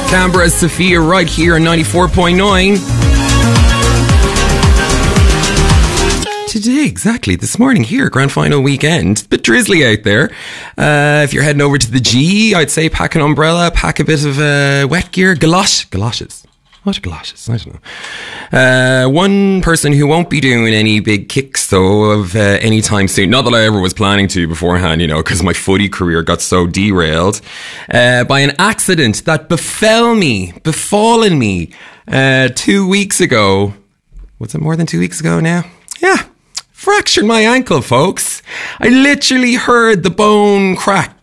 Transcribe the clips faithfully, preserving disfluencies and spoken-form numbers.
Canberra's Sophia right here on ninety-four point nine. Today, exactly, this morning here, grand final weekend. A bit drizzly out there. Uh, if you're heading over to the G, I'd say pack an umbrella, pack a bit of uh, wet gear, galosh, galoshes. What are galoshes? I don't know. Uh, one person who won't be doing any big kicks, though, of uh, any time soon. Not that I ever was planning to beforehand, you know, because my footy career got so derailed uh, by an accident that befell me, befallen me uh, two weeks ago. Was it more than two weeks ago now? Yeah. Fractured my ankle, folks. I literally heard the bone crack.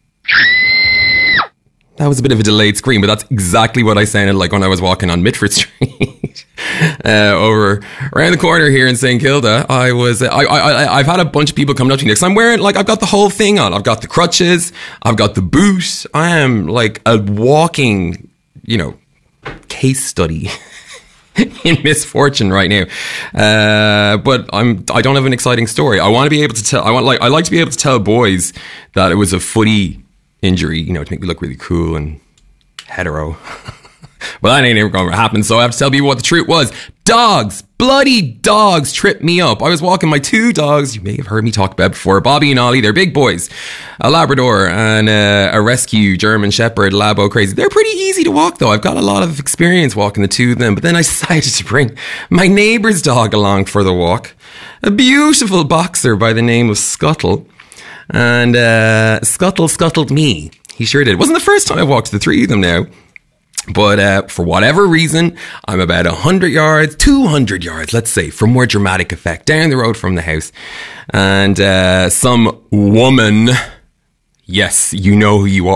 That was a bit of a delayed scream, but that's exactly what I sounded like when I was walking on Mitford Street uh, over around the corner here in Saint Kilda. I was, I, I, I've had a bunch of people coming up to me because I'm wearing, like, I've got the whole thing on. I've got the crutches. I've got the boot. I am like a walking, you know, case study. In misfortune right now, uh, but I'm. I don't have an exciting story. I want to be able to tell. I want like. I like to be able to tell boys that it was a footy injury. You know, to make me look really cool and hetero. Well, that ain't ever going to happen. So I have to tell people what the truth was. Dogs, bloody dogs, tripped me up. I was walking my two dogs. You may have heard me talk about before. Bobby and Ollie. They're big boys. A Labrador and uh, a rescue German Shepherd, Labo Crazy. They're pretty easy to walk, though. I've got a lot of experience walking the two of them. But then I decided to bring my neighbour's dog along for the walk. A beautiful boxer by the name of Scuttle. And uh, Scuttle scuttled me. He sure did. It wasn't the first time I walked the three of them now. But uh, for whatever reason, I'm about one hundred yards, two hundred yards, let's say, for more dramatic effect, down the road from the house. And uh, some woman, yes, you know who you are.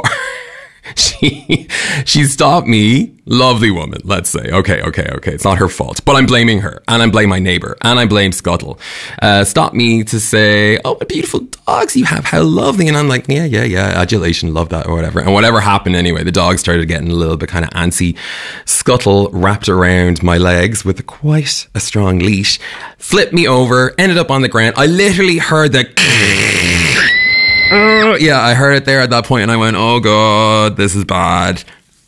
She she stopped me, lovely woman, let's say. Okay, okay, okay. It's not her fault, but I'm blaming her, and I blame my neighbour, and I blame Scuttle. Uh, stopped me to say, oh, what beautiful dogs you have, how lovely. And I'm like, yeah, yeah, yeah, adulation, love that, or whatever. And whatever happened anyway, the dog started getting a little bit kind of antsy. Scuttle wrapped around my legs with a, quite a strong leash, flipped me over, ended up on the ground. I literally heard the... Uh, yeah, I heard it there at that point and I went, oh God, this is bad.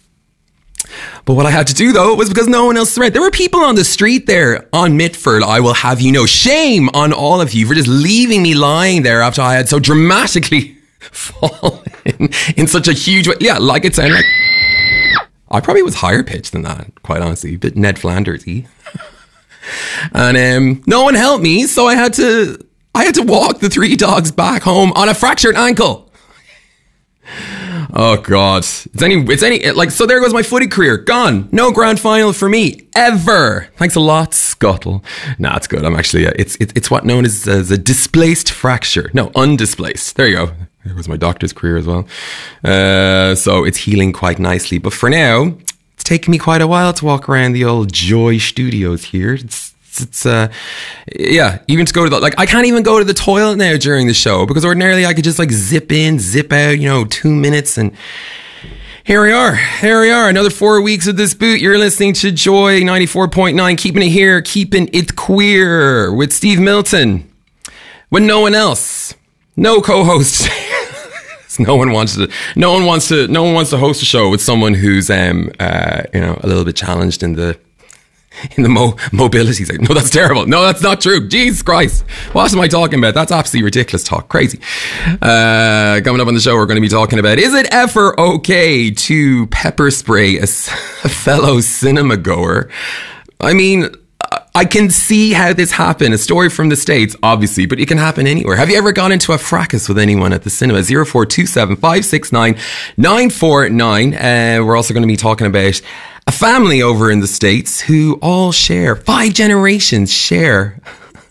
But what I had to do though was because no one else was around. There were people on the street there on Mitford. I will have you know, shame on all of you for just leaving me lying there after I had so dramatically fallen in such a huge way. Yeah, like it sounded like... I probably was higher pitched than that, quite honestly. A bit Ned Flanders-y. And um, no one helped me, so I had to... I had to walk the three dogs back home on a fractured ankle. Oh God. It's any, it's any, like, so there goes my footy career. Gone. No grand final for me. Ever. Thanks a lot, Scuttle. Nah, it's good. I'm actually, uh, it's, it, it's what known as, as a displaced fracture. No, undisplaced. There you go. There was my doctor's career as well. Uh, so it's healing quite nicely. But for now, it's taken me quite a while to walk around the old Joy Studios here. It's, It's, uh, yeah, even to go to the, like, I can't even go to the toilet now during the show because ordinarily I could just like zip in, zip out, you know, two minutes and here we are. Here we are. Another four weeks of this boot. You're listening to Joy ninety-four point nine, keeping it here, keeping it queer with Steve Milton. When no one else, no co-host. No one wants to, no one wants to, no one wants to host a show with someone who's, um, uh, you know, a little bit challenged in the, in the mo- mobility side. No, that's terrible. No, that's not true. Jesus Christ. What am I talking about? That's absolutely ridiculous talk. Crazy. Uh, coming up on the show, we're going to be talking about, is it ever okay to pepper spray a, a fellow cinema goer? I mean, I can see how this happened. A story from the States, obviously, but it can happen anywhere. Have you ever gone into a fracas with anyone at the cinema? zero four two seven, five six nine, nine four nine. Uh, we're also going to be talking about a family over in the States who all share, five generations share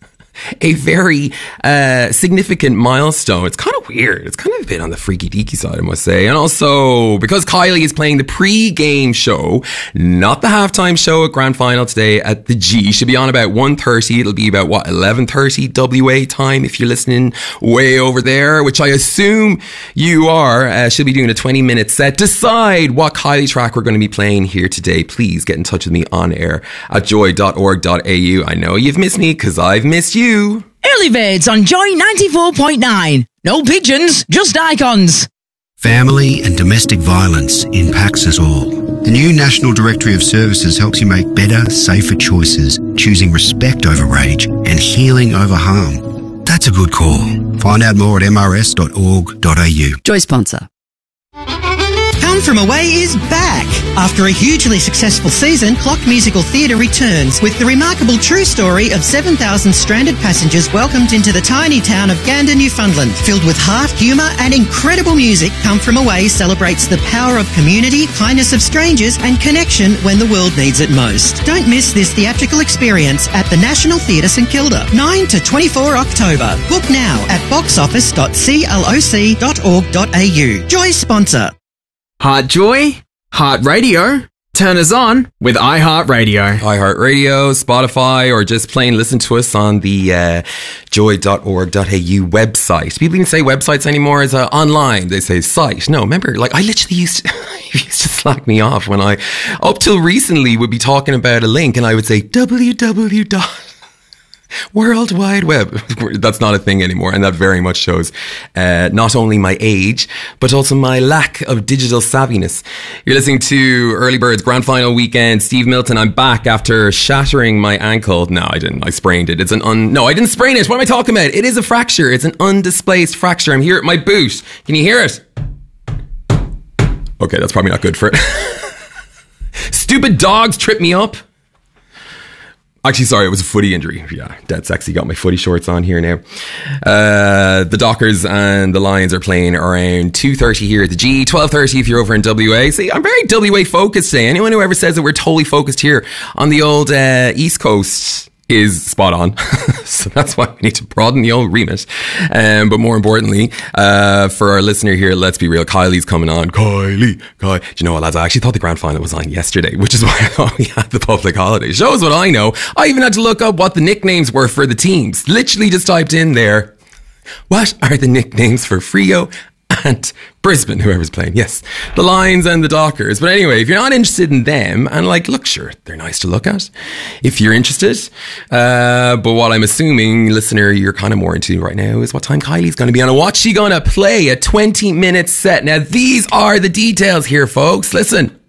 a very uh, significant milestone. It's kind of weird. It's kind of a bit on the freaky deaky side, I must say. And also, because Kylie is playing the pre-game show, not the halftime show at Grand Final today at the G. Should be on about one thirty. It'll be about, what, eleven thirty W A time if you're listening way over there, which I assume you are. Uh, she'll be doing a twenty minute set. Decide what Kylie track we're going to be playing here today. Please get in touch with me on air at joy dot org dot a u. I know you've missed me because I've missed you. Early birds on Joy ninety-four point nine. No pigeons, just icons. Family and domestic violence impacts us all. The new National Directory of Services helps you make better, safer choices, choosing respect over rage and healing over harm. That's a good call. Find out more at m r s dot org dot a u. Joy sponsor. Come From Away is back. After a hugely successful season, Clock Musical Theatre returns with the remarkable true story of seven thousand stranded passengers welcomed into the tiny town of Gander, Newfoundland. Filled with heart, humour and incredible music, Come From Away celebrates the power of community, kindness of strangers and connection when the world needs it most. Don't miss this theatrical experience at the National Theatre St Kilda, nine to twenty-four October. Book now at box office dot cloc dot org dot a u. Joy sponsor. Heart Joy, Heart Radio. Turn us on with iHeartRadio. iHeartRadio, Spotify, or just plain listen to us on the uh, joy dot org dot a u website. People even say websites anymore as uh, online. They say site. No, remember, like I literally used to, used to slack me off when I, up till recently, would be talking about a link and I would say w w w. World Wide Web. That's not a thing anymore, and that very much shows uh, not only my age but also my lack of digital savviness. You're listening to Early Birds Grand Final Weekend. Steve Milton. I'm back after shattering my ankle. No, I didn't. I sprained it. It's an un. No, I didn't sprain it. What am I talking about? It is a fracture. It's an undisplaced fracture. I'm here at my boot. Can you hear it? Okay, that's probably not good for it. Stupid dogs trip me up. Actually, sorry, it was a footy injury. Yeah, dead sexy. Got my footy shorts on here now. Uh, the Dockers and the Lions are playing around two thirty here at the G, twelve thirty if you're over in W A. See, I'm very W A focused today. Anyone who ever says that we're totally focused here on the old uh, East Coast is spot on. So that's why we need to broaden the old remit. Um, but more importantly, uh, for our listener here, let's be real, Kylie's coming on. Kylie, Kylie. Do you know what, lads? I actually thought the grand final was on yesterday, which is why I thought we had the public holiday. Shows what I know. I even had to look up what the nicknames were for the teams. Literally just typed in there, what are the nicknames for Freo and Brisbane, whoever's playing? Yes, the Lions and the Dockers. But anyway, if you're not interested in them, and like, look, sure, they're nice to look at if you're interested. Uh, but what I'm assuming, listener, you're kind of more into right now is what time Kylie's going to be on and what's she going to play. A twenty minute set. Now, these are the details here, folks. Listen.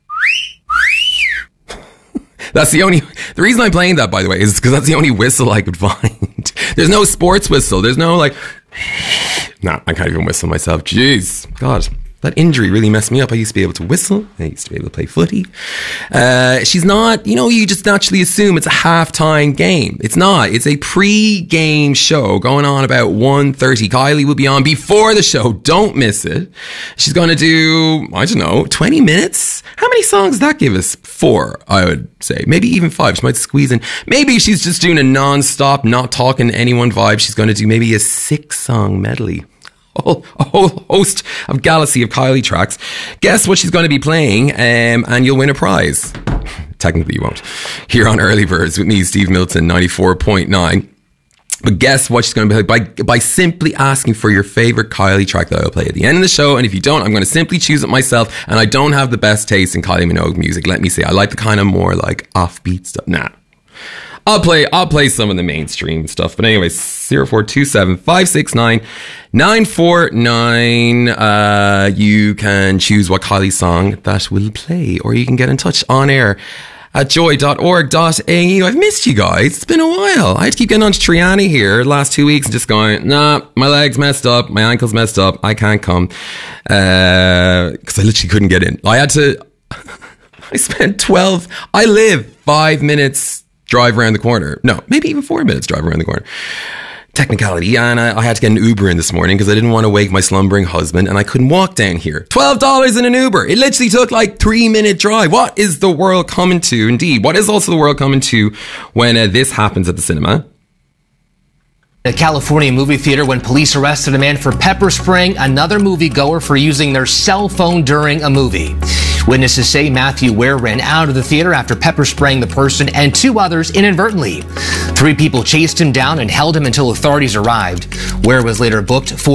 That's the only, the reason I'm playing that, by the way, is because that's the only whistle I could find. There's no sports whistle. There's no like, nah, I can't even whistle myself. Jeez, God, that injury really messed me up. I used to be able to whistle. I used to be able to play footy. Uh, she's not, you know, you just naturally assume it's a halftime game. It's not. It's a pre-game show going on about one thirty. Kylie will be on before the show. Don't miss it. She's going to do, I don't know, twenty minutes? How many songs does that give us? Four, I would say. Maybe even five. She might squeeze in. Maybe she's just doing a non-stop, not talking to anyone vibe. She's going to do maybe a six-song medley. A whole host of galaxy of Kylie tracks. Guess what she's going to be playing, um, and you'll win a prize. Technically you won't. Here on Early Birds with me, Steve Milton, ninety-four point nine. But guess what she's going to be by by simply asking for your favourite Kylie track that I'll play at the end of the show. And if you don't, I'm going to simply choose it myself. And I don't have the best taste in Kylie Minogue music, let me say. I like the kind of more like offbeat stuff. Nah. I'll play I'll play some of the mainstream stuff. But anyway, zero four two seven, five six nine, nine four nine. Uh, you can choose what Kylie song that will play, or you can get in touch on air at joy dot org dot a u. I've missed you guys. It's been a while. I had to keep getting on to Triani here the last two weeks and just going, nah, my leg's messed up, my ankle's messed up, I can't come. Uh, because I literally couldn't get in. I had to, I spent twelve, I live five minutes drive around the corner. No, maybe even four minutes drive around the corner. Technicality. And I, I had to get an Uber in this morning because I didn't want to wake my slumbering husband and I couldn't walk down here. twelve dollars in an Uber. It literally took like three minute drive. What is the world coming to? Indeed. What is also the world coming to when uh, this happens at the cinema? A California movie theater when police arrested a man for pepper spraying another moviegoer for using their cell phone during a movie. Witnesses say Matthew Ware ran out of the theater after pepper spraying the person and two others inadvertently. Three people chased him down and held him until authorities arrived. Ware was later booked for